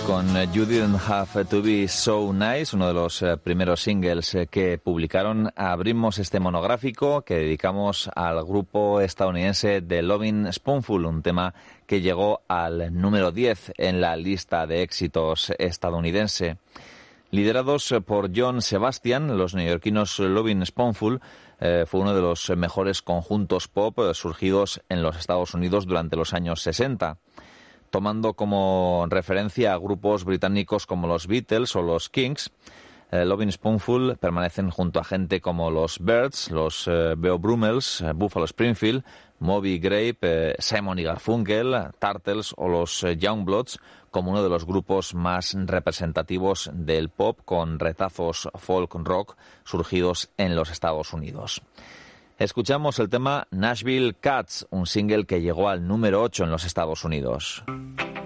Con You Didn't Have to Be So Nice, uno de los primeros singles que publicaron, abrimos este monográfico que dedicamos al grupo estadounidense The Lovin' Spoonful, un tema que llegó al número 10 en la lista de éxitos estadounidense. Liderados por John Sebastian, los neoyorquinos Lovin' Spoonful fue uno de los mejores conjuntos pop surgidos en los Estados Unidos durante los años 60. Tomando como referencia a grupos británicos como los Beatles o los Kinks, Lovin' Spoonful permanecen junto a gente como los Byrds, los Beau Brummels, Buffalo Springfield, Moby Grape, Simon y Garfunkel, Turtles o los Youngbloods como uno de los grupos más representativos del pop con retazos folk rock surgidos en los Estados Unidos. Escuchamos el tema Nashville Cats, un single que llegó al número 8 en los Estados Unidos.